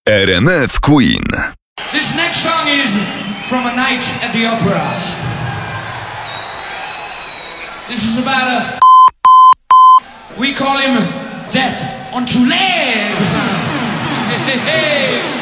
RMF Queen. This next song is from A Night at the Opera. This is about we call him Death on Two Legs. Hey, hey, hey.